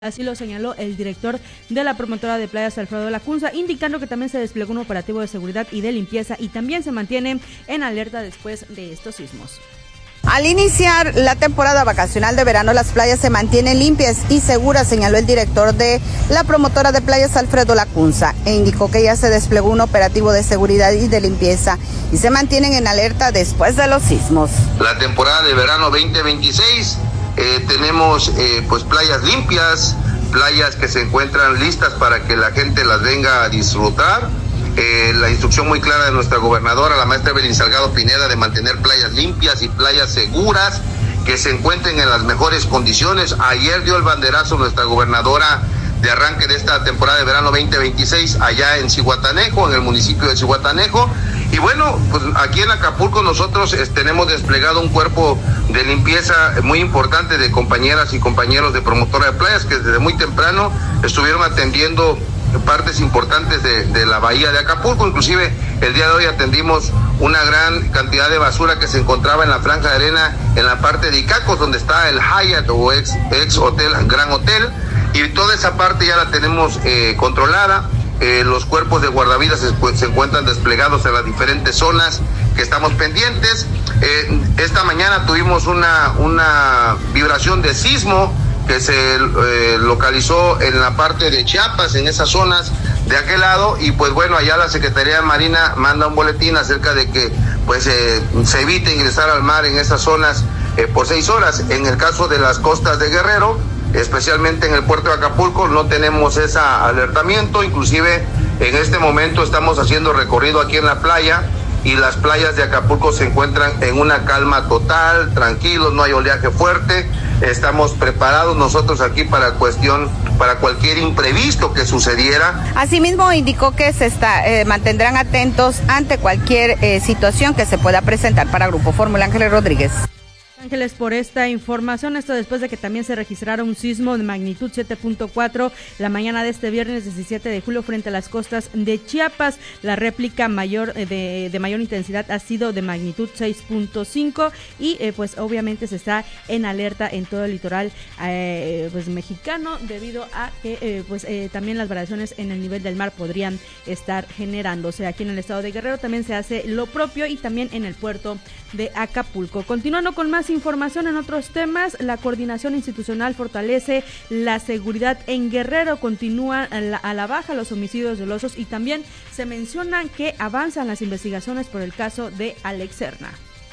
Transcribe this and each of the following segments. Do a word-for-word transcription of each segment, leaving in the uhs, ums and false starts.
Así lo señaló el director de la promotora de playas, Alfredo Lacunza, indicando que también se desplegó un operativo de seguridad y de limpieza y también se mantiene en alerta después de estos sismos. Al iniciar la temporada vacacional de verano, las playas se mantienen limpias y seguras, señaló el director de la promotora de playas, Alfredo Lacunza, e indicó que ya se desplegó un operativo de seguridad y de limpieza y se mantienen en alerta después de los sismos. La temporada de verano veinte veintiséis, eh, tenemos eh, pues playas limpias, playas que se encuentran listas para que la gente las venga a disfrutar. Eh, la instrucción muy clara de nuestra gobernadora, la maestra Evelyn Salgado Pineda, de mantener playas limpias y playas seguras, que se encuentren en las mejores condiciones. Ayer dio el banderazo nuestra gobernadora de arranque de esta temporada de verano veinte veintiséis allá en Zihuatanejo, en el municipio de Zihuatanejo. Y bueno, pues aquí en Acapulco nosotros eh, tenemos desplegado un cuerpo de limpieza muy importante de compañeras y compañeros de promotora de playas que desde muy temprano estuvieron atendiendo partes importantes de, de la bahía de Acapulco. Inclusive el día de hoy atendimos una gran cantidad de basura que se encontraba en la franja de arena en la parte de Icacos, donde está el Hyatt o ex, ex hotel, Gran Hotel, y toda esa parte ya la tenemos eh, controlada. Eh, los cuerpos de guardavidas se, se encuentran desplegados en las diferentes zonas que estamos pendientes. Eh, esta mañana tuvimos una, una vibración de sismo que se eh, localizó en la parte de Chiapas, en esas zonas de aquel lado, y pues bueno, allá la Secretaría de Marina manda un boletín acerca de que pues eh, se evite ingresar al mar en esas zonas eh, por seis horas. En el caso de las costas de Guerrero, especialmente en el puerto de Acapulco, no tenemos ese alertamiento. Inclusive en este momento estamos haciendo recorrido aquí en la playa y las playas de Acapulco se encuentran en una calma total, tranquilos, no hay oleaje fuerte. Estamos preparados nosotros aquí para cuestión, para cualquier imprevisto que sucediera. Asimismo indicó que se está, eh, mantendrán atentos ante cualquier eh, situación que se pueda presentar. Para Grupo Fórmula, Ángeles Rodríguez. Ángeles, por esta información, esto después de que también se registrara un sismo de magnitud siete punto cuatro la mañana de este viernes diecisiete de julio frente a las costas de Chiapas. La réplica mayor de, de mayor intensidad ha sido de magnitud seis punto cinco y eh, pues obviamente se está en alerta en todo el litoral eh, pues mexicano, debido a que eh, pues eh, también las variaciones en el nivel del mar podrían estar generándose. Aquí en el estado de Guerrero también se hace lo propio y también en el puerto de Acapulco. Continuando con más información en otros temas, la coordinación institucional fortalece la seguridad en Guerrero. Continúa a la, a la baja los homicidios dolosos y también se menciona que avanzan las investigaciones por el caso de Alex Serna.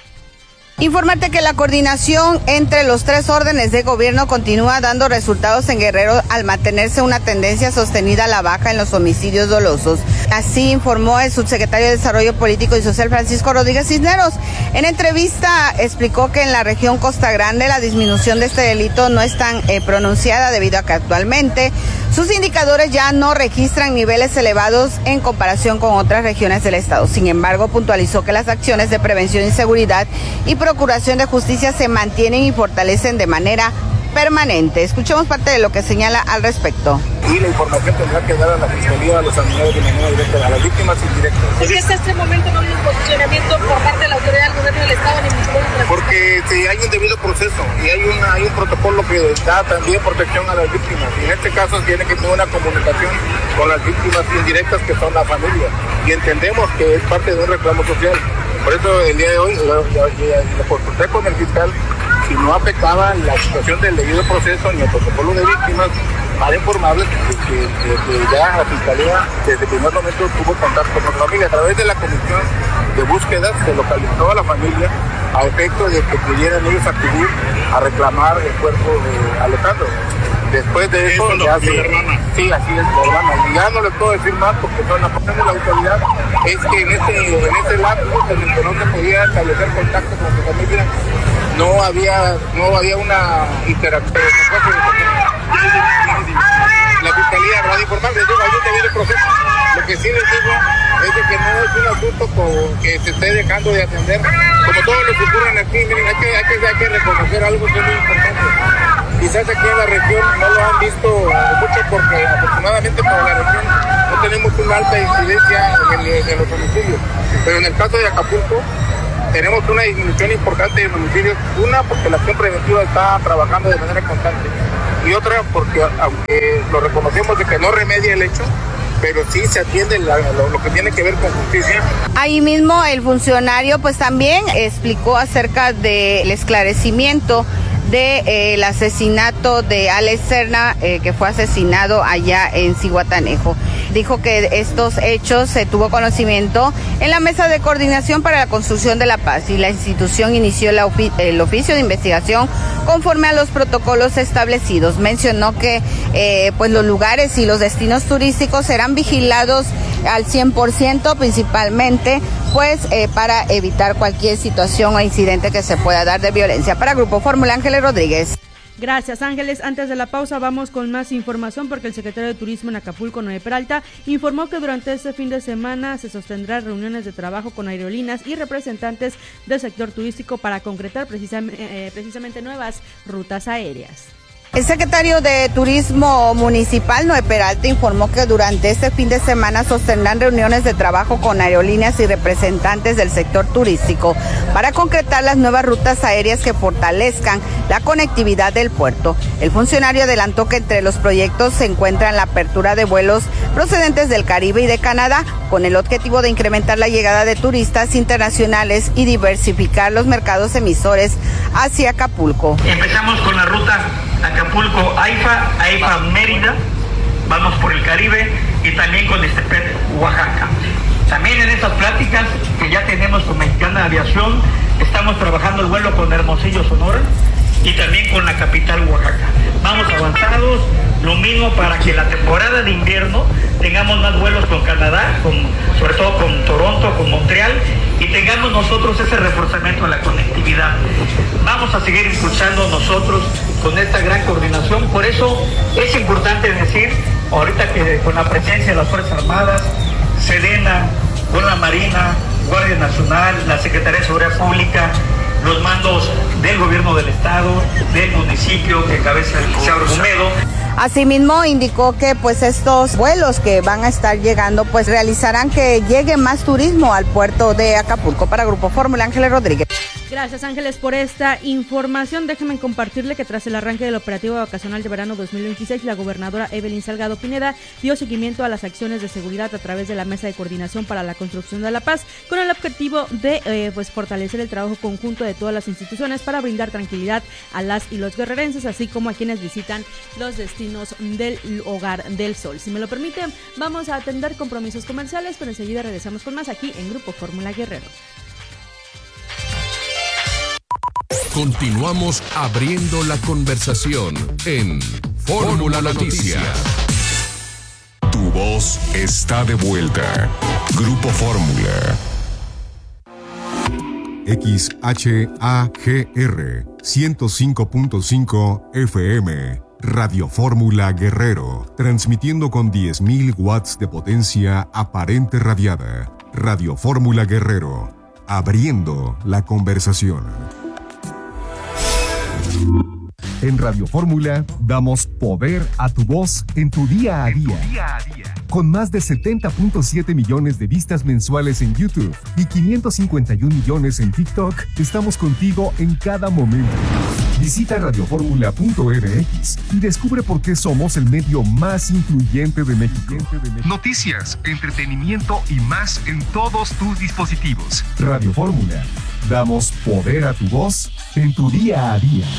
Informarte que la coordinación entre los tres órdenes de gobierno continúa dando resultados en Guerrero al mantenerse una tendencia sostenida a la baja en los homicidios dolosos. Así informó el subsecretario de Desarrollo Político y Social, Francisco Rodríguez Cisneros. En entrevista explicó que en la región Costa Grande la disminución de este delito no es tan eh, pronunciada debido a que actualmente sus indicadores ya no registran niveles elevados en comparación con otras regiones del estado. Sin embargo, puntualizó que las acciones de prevención y seguridad y Procuración de Justicia se mantienen y fortalecen de manera permanente. Escuchemos parte de lo que señala al respecto. Y la información tendrá que dar a la Fiscalía, a los administradores de manera directa, a las víctimas indirectas. ¿Es que hasta este momento no hay un posicionamiento por parte de la autoridad del gobierno del Estado ni mucho menos? Porque sí, hay un debido proceso y hay, una, hay un protocolo que da también protección a las víctimas. Y en este caso tiene que tener una comunicación con las víctimas indirectas, que son la familia. Y entendemos que es parte de un reclamo social. Por eso el día de hoy lo, lo, lo consulté con el fiscal si no afectaba la situación del debido proceso ni el protocolo de víctimas, para informarles que, que, que, que ya la Fiscalía desde el primer momento tuvo contacto con la familia. A través de la comisión de búsqueda se localizó a la familia a efecto de que pudieran ellos acudir a reclamar el cuerpo de Alejandro. Después de eso, eso ya se... Sí, así es, la hermana. Y ya no les puedo decir más porque son la parte de la autoridad es que en este, en este lapso en el que no se podía establecer contacto con su familia, no había, no había una interacción. La Fiscalía habrá de informar, les digo, hay un debido proceso. Lo que sí les digo es de que no es un asunto con, que se esté dejando de atender. Como todos los que ocurren aquí, miren, hay que, hay que, hay que reconocer algo que es muy importante. Quizás aquí en la región no lo han visto mucho porque afortunadamente para la región no tenemos una alta incidencia en, el, en los homicidios. Pero en el caso de Acapulco tenemos una disminución importante de homicidios. Una, porque la acción preventiva está trabajando de manera constante. y otra porque aunque lo reconocemos de que no remedia el hecho, pero sí se atiende la, lo, lo que tiene que ver con justicia. Ahí mismo el funcionario pues también explicó acerca del esclarecimiento del de, eh, asesinato de Alex Serna, eh, que fue asesinado allá en Zihuatanejo. Dijo que estos hechos se tuvo conocimiento en la Mesa de Coordinación para la Construcción de la Paz y la institución inició la ofi- el oficio de investigación conforme a los protocolos establecidos. Mencionó que eh, pues los lugares y los destinos turísticos serán vigilados al cien por ciento, principalmente pues eh, para evitar cualquier situación o incidente que se pueda dar de violencia. Para Grupo Fórmula, Ángeles Rodríguez. Gracias, Ángeles. Antes de la pausa vamos con más información porque el secretario de Turismo en Acapulco, Noé Peralta, informó que durante este fin de semana se sostendrán reuniones de trabajo con aerolíneas y representantes del sector turístico para concretar precisam- eh, precisamente nuevas rutas aéreas. El secretario de Turismo Municipal, Noé Peralta, informó que durante este fin de semana sostendrán reuniones de trabajo con aerolíneas y representantes del sector turístico para concretar las nuevas rutas aéreas que fortalezcan la conectividad del puerto. El funcionario adelantó que entre los proyectos se encuentran la apertura de vuelos procedentes del Caribe y de Canadá, con el objetivo de incrementar la llegada de turistas internacionales y diversificar los mercados emisores hacia Acapulco. Empezamos con la ruta Acapulco, AIFA, AIFA Mérida, vamos por el Caribe y también con Ixtepec, Oaxaca. También en estas pláticas que ya tenemos con Mexicana Aviación, estamos trabajando el vuelo con Hermosillo, Sonora y también con la capital, Oaxaca. Vamos avanzados, lo mismo para que la temporada de invierno tengamos más vuelos con Canadá, con, sobre todo con Toronto, con Montreal, y tengamos nosotros ese reforzamiento de la conectividad. Vamos a seguir impulsando nosotros con esta gran coordinación. Por eso es importante decir, ahorita que con la presencia de las Fuerzas Armadas, Sedena, con la Marina, Guardia Nacional, la Secretaría de Seguridad Pública, los mandos del gobierno del estado, del municipio que encabeza el licenciado Argumedo. Asimismo indicó que pues estos vuelos que van a estar llegando pues realizarán que llegue más turismo al puerto de Acapulco. Para Grupo Fórmula, Ángeles Rodríguez. Gracias, Ángeles, por esta información. Déjenme compartirle que tras el arranque del operativo vacacional de verano dos mil veintiséis, la gobernadora Evelyn Salgado Pineda dio seguimiento a las acciones de seguridad a través de la Mesa de Coordinación para la Construcción de la Paz, con el objetivo de eh, pues fortalecer el trabajo conjunto de todas las instituciones para brindar tranquilidad a las y los guerrerenses, así como a quienes visitan los destinos del Hogar del Sol. Si me lo permiten, vamos a atender compromisos comerciales, pero enseguida regresamos con más aquí en Grupo Fórmula Guerrero. Continuamos abriendo la conversación en Fórmula Noticias. Tu voz está de vuelta. Grupo Fórmula. X H A G R ciento cinco punto cinco F M. Radio Fórmula Guerrero, transmitiendo con diez mil watts de potencia aparente radiada. Radio Fórmula Guerrero, abriendo la conversación. En Radio Fórmula damos poder a tu voz en tu día a día. Con más de setenta punto siete millones de vistas mensuales en YouTube y quinientos cincuenta y un millones en TikTok, estamos contigo en cada momento. Visita radioformula punto m x y descubre por qué somos el medio más influyente de México. Noticias, entretenimiento y más en todos tus dispositivos. Radio Fórmula. Damos poder a tu voz en tu día a día.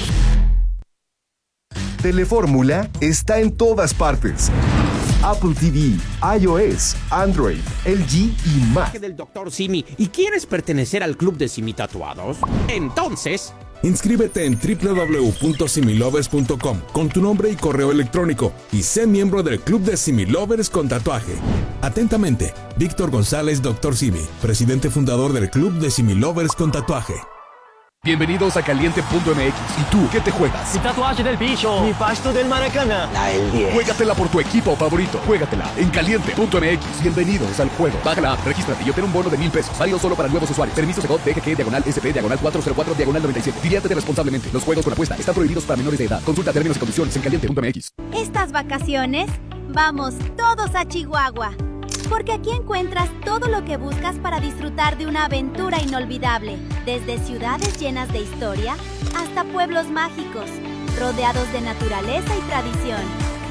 Telefórmula está en todas partes. Apple T V, iOS, Android, L G y Mac. Del doctor Simi y quieres pertenecer al club de Simi Tatuados, entonces inscríbete en doble u doble u doble u punto similovers punto com con tu nombre y correo electrónico y sé miembro del club de Similovers con tatuaje. Atentamente, Víctor González, doctor Simi, presidente fundador del club de Similovers con tatuaje. Bienvenidos a Caliente punto M X. ¿Y tú qué te juegas? Mi tatuaje del bicho. Mi pasto del Maracaná. La el diez. Juégatela por tu equipo favorito. Juégatela en Caliente punto M X. Bienvenidos al juego. Bájala, regístrate y obtén un bono de mil pesos. Válido solo para nuevos usuarios. Permiso Segov D G G diagonal S P diagonal cuatro cero cuatro diagonal noventa y siete. Diviértete responsablemente. Los juegos con apuesta están prohibidos para menores de edad. Consulta términos y condiciones en Caliente punto M X. Estas vacaciones, vamos todos a Chihuahua. Porque aquí encuentras todo lo que buscas para disfrutar de una aventura inolvidable. Desde ciudades llenas de historia hasta pueblos mágicos, rodeados de naturaleza y tradición.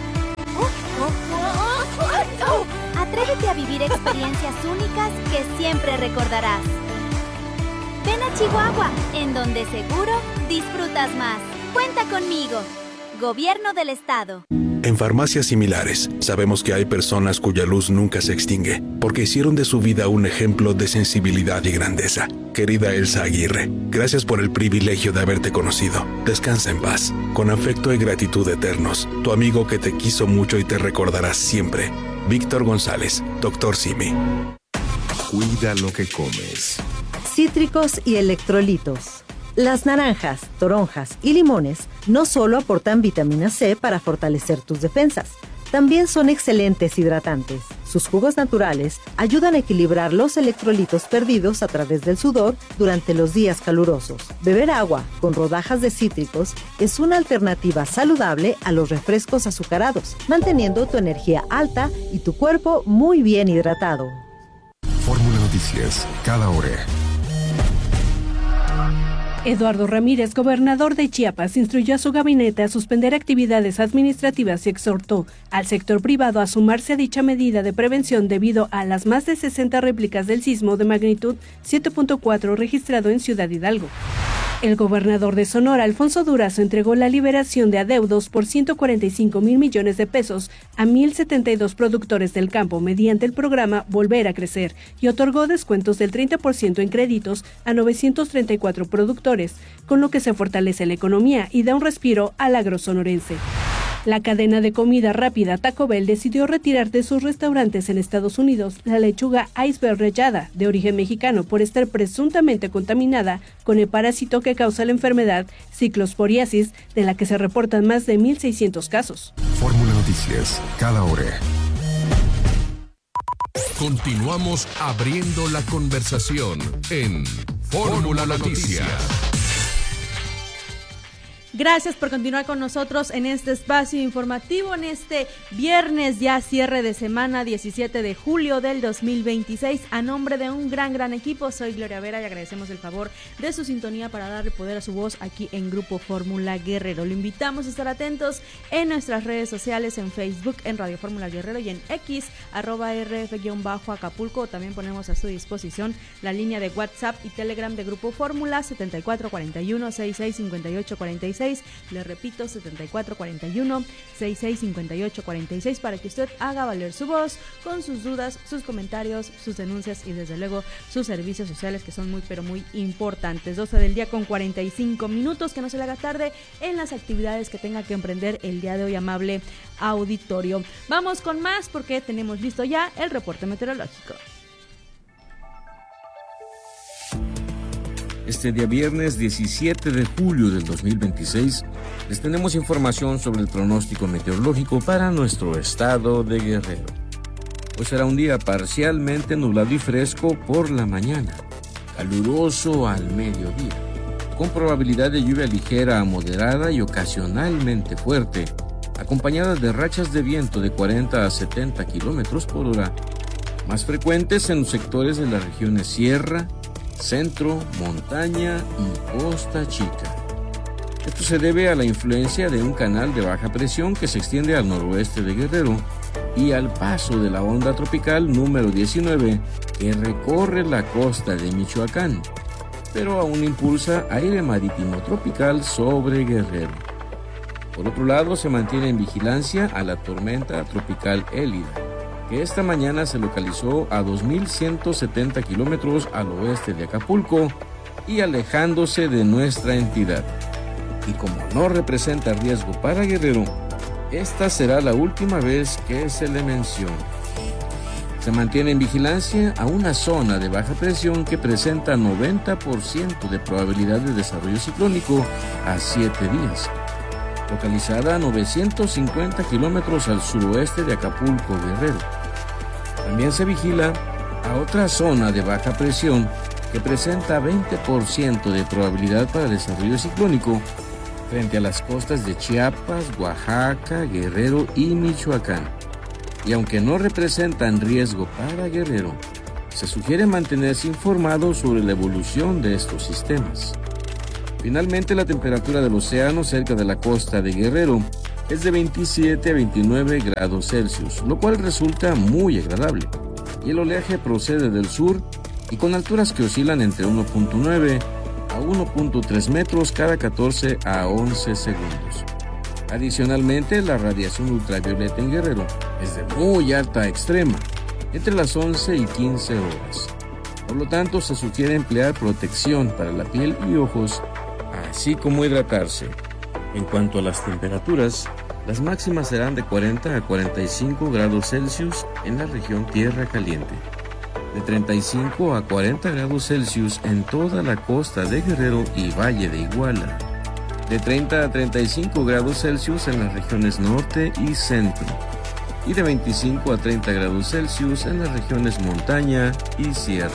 Atrévete a vivir experiencias únicas que siempre recordarás. Ven a Chihuahua, en donde seguro disfrutas más. Cuenta conmigo. Gobierno del Estado. En farmacias similares, sabemos que hay personas cuya luz nunca se extingue, porque hicieron de su vida un ejemplo de sensibilidad y grandeza. Querida Elsa Aguirre, gracias por el privilegio de haberte conocido. Descansa en paz. Con afecto y gratitud eternos, tu amigo que te quiso mucho y te recordará siempre. Víctor González, doctor Simi. Cuida lo que comes. Cítricos y electrolitos. Las naranjas, toronjas y limones no solo aportan vitamina C para fortalecer tus defensas, también son excelentes hidratantes. Sus jugos naturales ayudan a equilibrar los electrolitos perdidos a través del sudor durante los días calurosos. Beber agua con rodajas de cítricos es una alternativa saludable a los refrescos azucarados, manteniendo tu energía alta y tu cuerpo muy bien hidratado. Fórmula Noticias, cada hora. Eduardo Ramírez, gobernador de Chiapas, instruyó a su gabinete a suspender actividades administrativas y exhortó al sector privado a sumarse a dicha medida de prevención debido a las más de sesenta réplicas del sismo de magnitud siete punto cuatro registrado en Ciudad Hidalgo. El gobernador de Sonora, Alfonso Durazo, entregó la liberación de adeudos por ciento cuarenta y cinco mil millones de pesos a mil setenta y dos productores del campo mediante el programa Volver a Crecer y otorgó descuentos del treinta por ciento en créditos a novecientos treinta y cuatro productores, con lo que se fortalece la economía y da un respiro al agrosonorense. La cadena de comida rápida Taco Bell decidió retirar de sus restaurantes en Estados Unidos la lechuga iceberg rallada de origen mexicano por estar presuntamente contaminada con el parásito que causa la enfermedad ciclosporiasis, de la que se reportan más de mil seiscientos casos. Fórmula Noticias, cada hora. Continuamos abriendo la conversación en Fórmula Noticias. Gracias por continuar con nosotros en este espacio informativo, en este viernes ya cierre de semana, diecisiete de julio del dos mil veintiséis. A nombre de un gran, gran equipo, soy Gloria Vera y agradecemos el favor de su sintonía para darle poder a su voz aquí en Grupo Fórmula Guerrero. Lo invitamos a estar atentos en nuestras redes sociales, en Facebook, en Radio Fórmula Guerrero y en X, arroba rf-acapulco. También ponemos a su disposición la línea de WhatsApp y Telegram de Grupo Fórmula, setenta y cuatro cuarenta y uno, sesenta y seis cincuenta y ocho cuarenta y seis. Le repito, setenta y cuatro cuarenta y uno, sesenta y seis cincuenta y ocho cuarenta y seis, para que usted haga valer su voz con sus dudas, sus comentarios, sus denuncias y desde luego sus servicios sociales, que son muy pero muy importantes. doce del día con cuarenta y cinco minutos, que no se le haga tarde en las actividades que tenga que emprender el día de hoy, amable auditorio. Vamos con más porque tenemos listo ya el reporte meteorológico. Este día viernes diecisiete de julio del dos mil veintiséis les tenemos información sobre el pronóstico meteorológico para nuestro estado de Guerrero. Hoy será un día parcialmente nublado y fresco por la mañana, caluroso al mediodía, con probabilidad de lluvia ligera a moderada y ocasionalmente fuerte, acompañada de rachas de viento de cuarenta a setenta kilómetros por hora, más frecuentes en los sectores de las regiones Sierra, Centro, Montaña y Costa Chica. Esto se debe a la influencia de un canal de baja presión que se extiende al noroeste de Guerrero y al paso de la onda tropical número diecinueve que recorre la costa de Michoacán, pero aún impulsa aire marítimo tropical sobre Guerrero. Por otro lado, se mantiene en vigilancia a la tormenta tropical Élida, que esta mañana se localizó a dos mil ciento setenta kilómetros al oeste de Acapulco y alejándose de nuestra entidad. Y como no representa riesgo para Guerrero, esta será la última vez que se le menciona. Se mantiene en vigilancia a una zona de baja presión que presenta noventa por ciento de probabilidad de desarrollo ciclónico a siete días, localizada a novecientos cincuenta kilómetros al suroeste de Acapulco, Guerrero. También se vigila a otra zona de baja presión que presenta veinte por ciento de probabilidad para desarrollo ciclónico frente a las costas de Chiapas, Oaxaca, Guerrero y Michoacán. Y aunque no representan riesgo para Guerrero, se sugiere mantenerse informado sobre la evolución de estos sistemas. Finalmente, la temperatura del océano cerca de la costa de Guerrero es de veintisiete a veintinueve grados Celsius, lo cual resulta muy agradable. Y el oleaje procede del sur y con alturas que oscilan entre uno punto nueve a uno punto tres metros cada catorce a once segundos. Adicionalmente, la radiación ultravioleta en Guerrero es de muy alta a extrema, entre las once y quince horas. Por lo tanto, se sugiere emplear protección para la piel y ojos, así como hidratarse. En cuanto a las temperaturas, las máximas serán de cuarenta a cuarenta y cinco grados Celsius en la región Tierra Caliente, de treinta y cinco a cuarenta grados Celsius en toda la costa de Guerrero y Valle de Iguala, de treinta a treinta y cinco grados Celsius en las regiones norte y centro, y de veinticinco a treinta grados Celsius en las regiones montaña y sierra.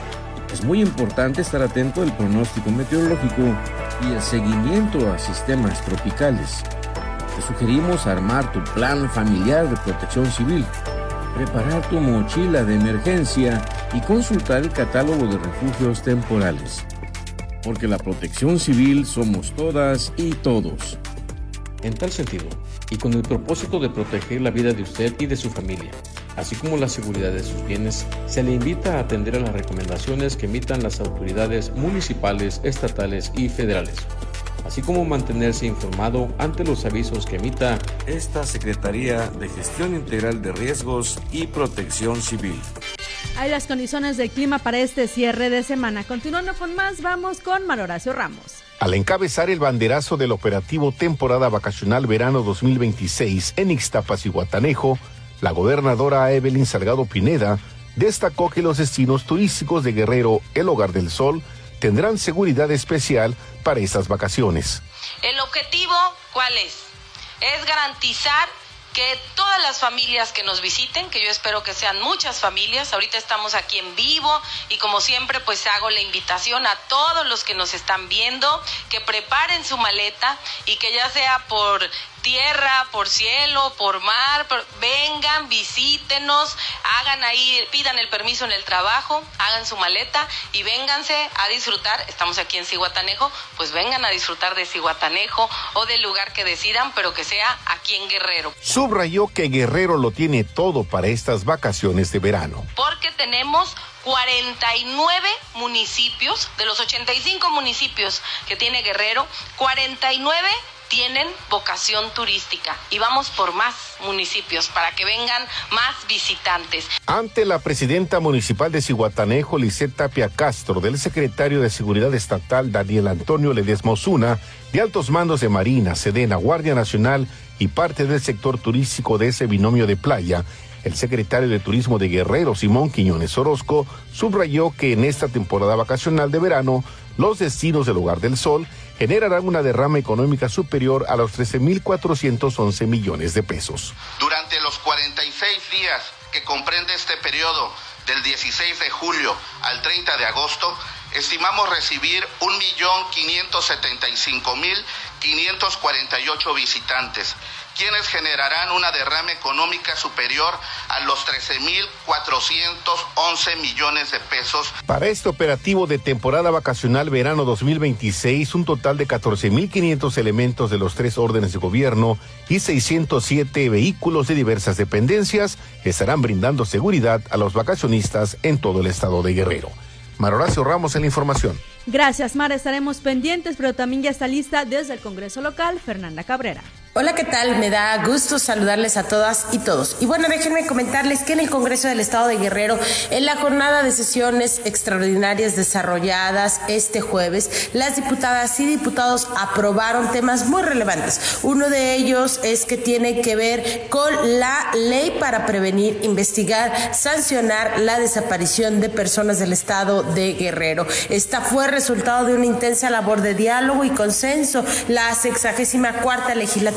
Es muy importante estar atento al pronóstico meteorológico y el seguimiento a sistemas tropicales. Te sugerimos armar tu plan familiar de protección civil, preparar tu mochila de emergencia y consultar el catálogo de refugios temporales. Porque la protección civil somos todas y todos. En tal sentido, y con el propósito de proteger la vida de usted y de su familia, así como la seguridad de sus bienes, se le invita a atender a las recomendaciones que emitan las autoridades municipales, estatales y federales, así como mantenerse informado ante los avisos que emita esta Secretaría de Gestión Integral de Riesgos y Protección Civil. Hay las condiciones del clima para este cierre de semana. Continuando con más, vamos con Manuel Horacio Ramos. Al encabezar el banderazo del operativo Temporada Vacacional Verano dos mil veintiséis en Ixtapas y Guatanejo, la gobernadora Evelyn Salgado Pineda destacó que los destinos turísticos de Guerrero, el Hogar del Sol, tendrán seguridad especial para estas vacaciones. ¿El objetivo cuál es? Es garantizar que todas las familias que nos visiten, que yo espero que sean muchas familias, ahorita estamos aquí en vivo y como siempre pues hago la invitación a todos los que nos están viendo que preparen su maleta y que ya sea por tierra, por cielo, por mar, por, vengan, visítenos, hagan ahí, pidan el permiso en el trabajo, hagan su maleta y vénganse a disfrutar. Estamos aquí en Zihuatanejo, pues vengan a disfrutar de Zihuatanejo o del lugar que decidan, pero que sea aquí en Guerrero. Subrayó que Guerrero lo tiene todo para estas vacaciones de verano. Porque tenemos cuarenta y nueve municipios, de los ochenta y cinco municipios que tiene Guerrero, cuarenta y nueve tienen vocación turística y vamos por más municipios para que vengan más visitantes. Ante la presidenta municipal de Zihuatanejo, Lisset Tapia Castro, del secretario de Seguridad Estatal, Daniel Antonio Ledesma Osuna, de altos mandos de Marina, Sedena, Guardia Nacional y parte del sector turístico de ese binomio de playa, el secretario de Turismo de Guerrero, Simón Quiñones Orozco, subrayó que en esta temporada vacacional de verano, los destinos del Hogar del Sol generarán una derrama económica superior a los trece mil cuatrocientos once millones de pesos. Durante los cuarenta y seis días que comprende este periodo, del dieciséis de julio al treinta de agosto, estimamos recibir un millón quinientos setenta y cinco mil quinientos cuarenta y ocho visitantes, quienes generarán una derrama económica superior a los trece mil cuatrocientos once millones de pesos. Para este operativo de temporada vacacional verano dos mil veintiséis, un total de catorce mil quinientos elementos de los tres órdenes de gobierno y seiscientos siete vehículos de diversas dependencias estarán brindando seguridad a los vacacionistas en todo el estado de Guerrero. Mar Horacio Ramos en la información. Gracias, Mar. Estaremos pendientes, pero también ya está lista desde el Congreso local, Fernanda Cabrera. Hola, ¿qué tal? Me da gusto saludarles a todas y todos. Y bueno, déjenme comentarles que en el Congreso del Estado de Guerrero, en la jornada de sesiones extraordinarias desarrolladas este jueves, las diputadas y diputados aprobaron temas muy relevantes. Uno de ellos es que tiene que ver con la ley para prevenir, investigar, sancionar la desaparición de personas del Estado de Guerrero. Esta fue resultado de una intensa labor de diálogo y consenso. La sexagésima cuarta legislatura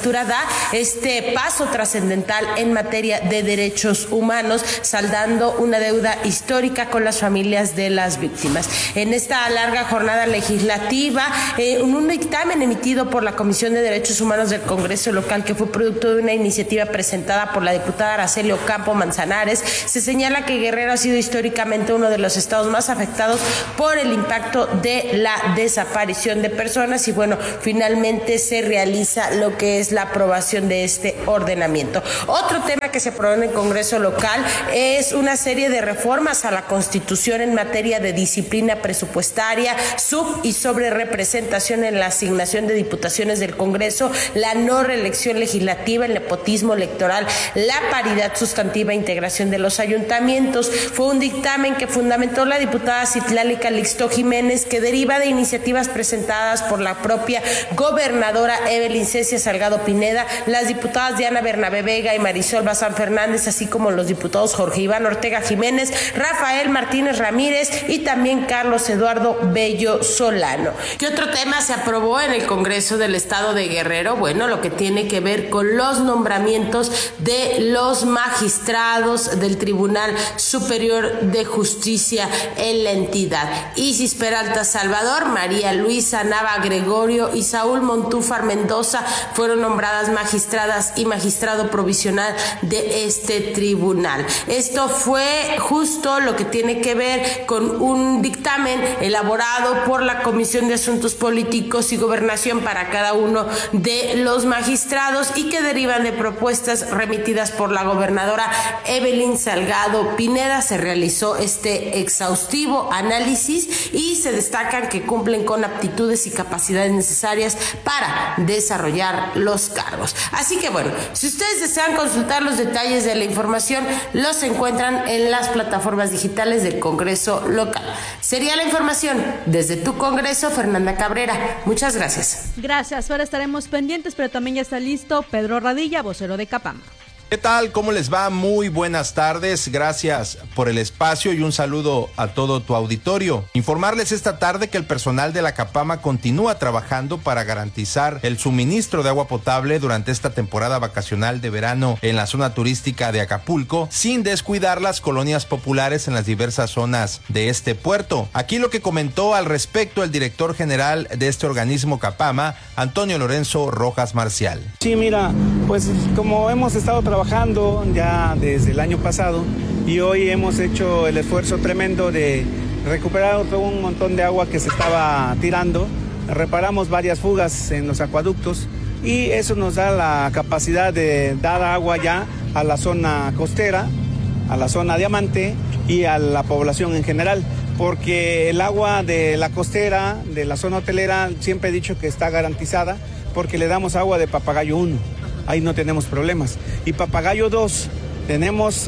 legislatura da este paso trascendental en materia de derechos humanos, saldando una deuda histórica con las familias de las víctimas. En esta larga jornada legislativa, eh, un dictamen emitido por la Comisión de Derechos Humanos del Congreso local, que fue producto de una iniciativa presentada por la diputada Araceli Ocampo Manzanares, se señala que Guerrero ha sido históricamente uno de los estados más afectados por el impacto de la desaparición de personas y bueno, finalmente se realiza lo que es la aprobación de este ordenamiento. Otro tema que se aprobó en el Congreso local es una serie de reformas a la Constitución en materia de disciplina presupuestaria, sub y sobre representación en la asignación de diputaciones del Congreso, la no reelección legislativa, el nepotismo electoral, la paridad sustantiva e integración de los ayuntamientos. Fue un dictamen que fundamentó la diputada Citlali Calixto Jiménez, que deriva de iniciativas presentadas por la propia gobernadora Evelyn Cecia Salgado Pineda, las diputadas Diana Bernabé Vega y Marisol Bazán Fernández, así como los diputados Jorge Iván Ortega Jiménez, Rafael Martínez Ramírez y también Carlos Eduardo Bello Solano. ¿Qué otro tema se aprobó en el Congreso del Estado de Guerrero? Bueno, lo que tiene que ver con los nombramientos de los magistrados del Tribunal Superior de Justicia en la entidad. Isis Peralta Salvador, María Luisa Nava Gregorio y Saúl Montúfar Mendoza fueron nombradas magistradas y magistrado provisional de este tribunal. Esto fue justo lo que tiene que ver con un dictamen elaborado por la Comisión de Asuntos Políticos y Gobernación para cada uno de los magistrados y que derivan de propuestas remitidas por la gobernadora Evelyn Salgado Pineda. Se realizó este exhaustivo análisis y se destacan que cumplen con aptitudes y capacidades necesarias para desarrollar los cargos. Así que bueno, si ustedes desean consultar los detalles de la información, los encuentran en las plataformas digitales del Congreso local. Sería la información desde tu Congreso, Fernanda Cabrera. Muchas gracias. Gracias, ahora estaremos pendientes, pero también ya está listo Pedro Radilla, vocero de Capama. ¿Qué tal? ¿Cómo les va? Muy buenas tardes. Gracias por el espacio y un saludo a todo tu auditorio. Informarles esta tarde que el personal de la Capama continúa trabajando para garantizar el suministro de agua potable durante esta temporada vacacional de verano en la zona turística de Acapulco, sin descuidar las colonias populares en las diversas zonas de este puerto. Aquí lo que comentó al respecto el director general de este organismo Capama, Antonio Lorenzo Rojas Marcial. Sí, mira, pues como hemos estado trabajando trabajando ya desde el año pasado y hoy hemos hecho el esfuerzo tremendo de recuperar todo un montón de agua que se estaba tirando. Reparamos varias fugas en los acueductos y eso nos da la capacidad de dar agua ya a la zona costera, a la zona diamante y a la población en general, porque el agua de la costera, de la zona hotelera, siempre he dicho que está garantizada porque le damos agua de Papagayo uno. Ahí no tenemos problemas. Y Papagayo dos, tenemos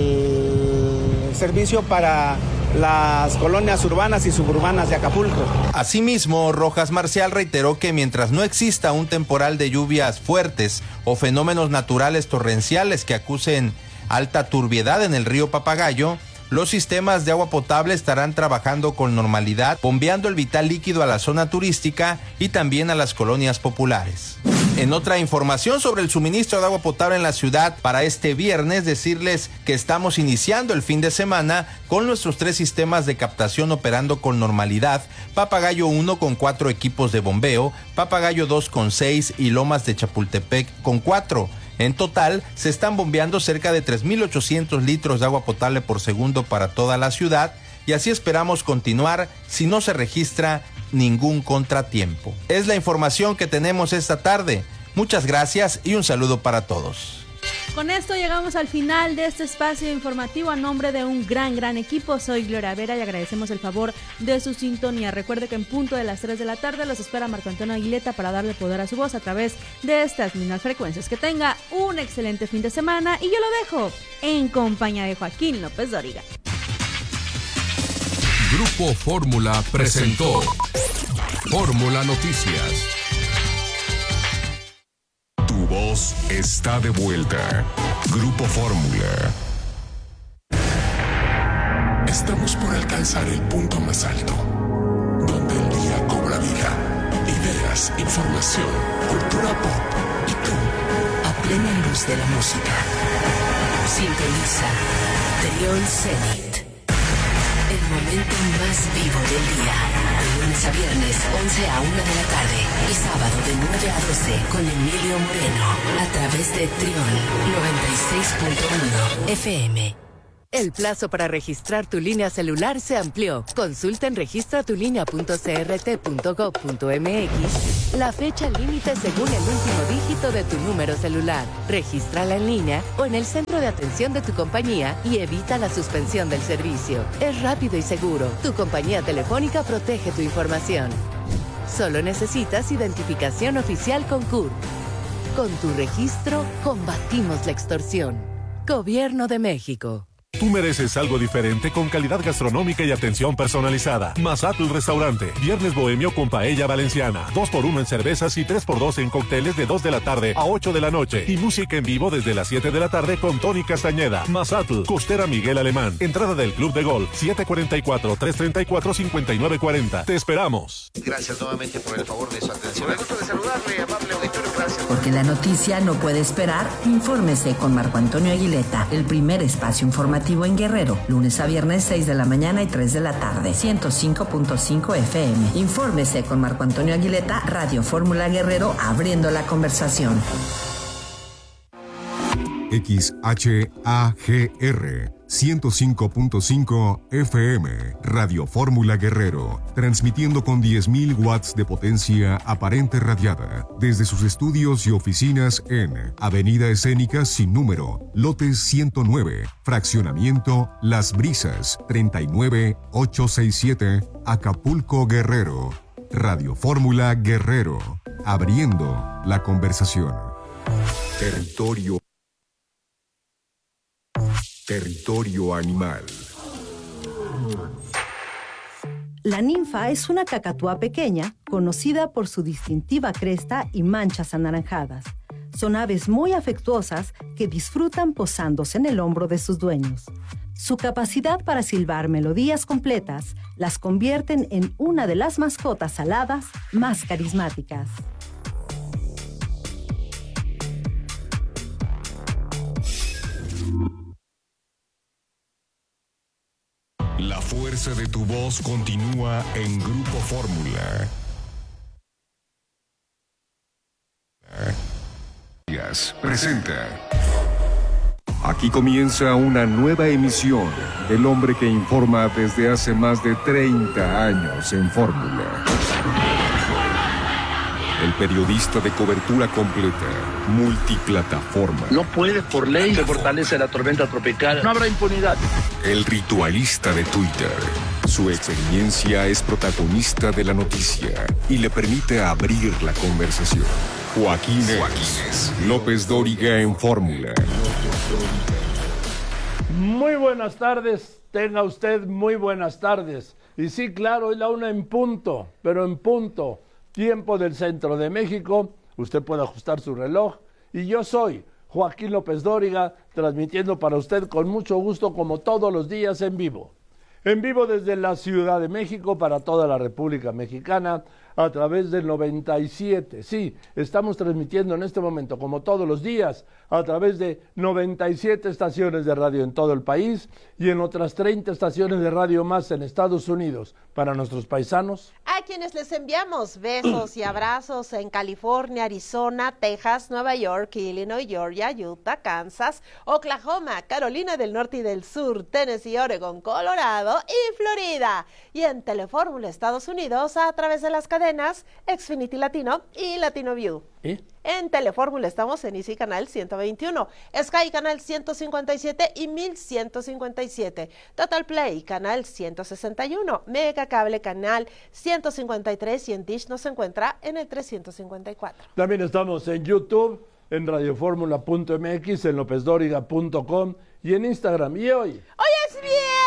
el servicio para las colonias urbanas y suburbanas de Acapulco. Asimismo, Rojas Marcial reiteró que mientras no exista un temporal de lluvias fuertes o fenómenos naturales torrenciales que acusen alta turbiedad en el río Papagayo, los sistemas de agua potable estarán trabajando con normalidad, bombeando el vital líquido a la zona turística y también a las colonias populares. En otra información sobre el suministro de agua potable en la ciudad para este viernes, decirles que estamos iniciando el fin de semana con nuestros tres sistemas de captación operando con normalidad: Papagayo uno con cuatro equipos de bombeo, Papagayo dos con seis y Lomas de Chapultepec con cuatro. En total, se están bombeando cerca de tres mil ochocientos litros de agua potable por segundo para toda la ciudad y así esperamos continuar si no se registra ningún contratiempo. Es la información que tenemos esta tarde. Muchas gracias y un saludo para todos. Con esto llegamos al final de este espacio informativo. A nombre de un gran, gran equipo, soy Gloria Vera y agradecemos el favor de su sintonía. Recuerde que en punto de las tres de la tarde los espera Marco Antonio Aguileta para darle poder a su voz a través de estas mismas frecuencias. Que tenga un excelente fin de semana y yo lo dejo en compañía de Joaquín López Dóriga. Grupo Fórmula presentó Fórmula Noticias. Tu voz está de vuelta. Grupo Fórmula. Estamos por alcanzar el punto más alto, donde el día cobra vida. Ideas, información, cultura pop y tú plena luz de la música. Sintoniza Trión Zenit. El momento más vivo del día. De lunes a viernes, once a una de la tarde. Y sábado de nueve a doce con Emilio Moreno. A través de Trión noventa y seis punto uno F M. El plazo para registrar tu línea celular se amplió. Consulta en registra tu línea punto c r t punto gov punto m x la fecha límite según el último dígito de tu número celular. Regístrala en línea o en el centro de atención de tu compañía y evita la suspensión del servicio. Es rápido y seguro. Tu compañía telefónica protege tu información. Solo necesitas identificación oficial con C U R. Con tu registro, combatimos la extorsión. Gobierno de México. Tú mereces algo diferente con calidad gastronómica y atención personalizada. Mazatl Restaurante. Viernes bohemio con paella valenciana. dos por uno en cervezas y tres por dos en cócteles de dos de la tarde a ocho de la noche. Y música en vivo desde las siete de la tarde con Tony Castañeda. Mazatl. Costera Miguel Alemán. Entrada del Club de Golf. siete cuatro cuatro, tres tres cuatro, cinco nueve cuatro cero. Te esperamos. Gracias nuevamente por el favor de su atención. Me gusta de saludarle, amable auditorio. Gracias. Porque la noticia no puede esperar. Infórmese con Marco Antonio Aguileta. El primer espacio informativo en Guerrero, lunes a viernes seis de la mañana y tres de la tarde, ciento cinco punto cinco F M. Infórmese con Marco Antonio Aguileta, Radio Fórmula Guerrero, abriendo la conversación. X H A G R ciento cinco punto cinco F M, Radio Fórmula Guerrero, transmitiendo con diez mil watts de potencia aparente radiada desde sus estudios y oficinas en Avenida Escénica sin número, lotes ciento nueve, fraccionamiento Las Brisas, treinta y nueve mil ochocientos sesenta y siete, Acapulco, Guerrero. Radio Fórmula Guerrero, abriendo la conversación. Territorio Territorio animal. La ninfa es una cacatúa pequeña, conocida por su distintiva cresta y manchas anaranjadas. Son aves muy afectuosas que disfrutan posándose en el hombro de sus dueños. Su capacidad para silbar melodías completas las convierten en una de las mascotas aladas más carismáticas. La fuerza de tu voz continúa en Grupo Fórmula. Presenta. Aquí comienza una nueva emisión del hombre que informa desde hace más de treinta años en Fórmula. El periodista de cobertura completa, multiplataforma. No puede por ley se fortalece la tormenta tropical. No habrá impunidad. El ritualista de Twitter. Su experiencia es protagonista de la noticia y le permite abrir la conversación. Joaquín Joaquínez López Dóriga en Fórmula. Muy buenas tardes, tenga usted muy buenas tardes. Y sí, claro, es la una en punto, pero en punto. Tiempo del centro de México, usted puede ajustar su reloj y yo soy Joaquín López Dóriga, transmitiendo para usted con mucho gusto como todos los días en vivo. En vivo desde la Ciudad de México para toda la República Mexicana a través del noventa y siete. Sí, estamos transmitiendo en este momento como todos los días a través de noventa y siete estaciones de radio en todo el país y en otras treinta estaciones de radio más en Estados Unidos. Para nuestros paisanos, a quienes les enviamos besos y abrazos en California, Arizona, Texas, Nueva York, Illinois, Georgia, Utah, Kansas, Oklahoma, Carolina del Norte y del Sur, Tennessee, Oregon, Colorado y Florida. Y en Telefórmula Estados Unidos a través de las cadenas Xfinity Latino y Latino View. ¿Eh? En Telefórmula estamos en Easy Canal ciento veintiuno, Sky Canal ciento cincuenta y siete y mil ciento cincuenta y siete, Total Play Canal ciento sesenta y uno, Mega Cable Canal ciento cincuenta y tres y en Dish nos encuentra en el trescientos cincuenta y cuatro. También estamos en YouTube, en radioformula punto m x, en lópez dóriga punto com y en Instagram. Y hoy... ¡Hoy es viernes!